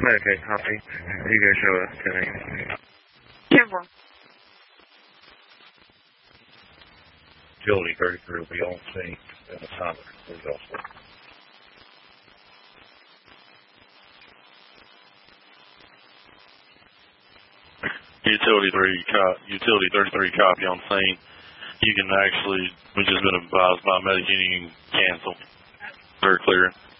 Okay, copy. You guys show us 10 10-4. Utility 33 will be on scene in the time of the also. Utility 33 copy on scene. You can actually, we've just been advised by Medic Union, cancel. Very clear.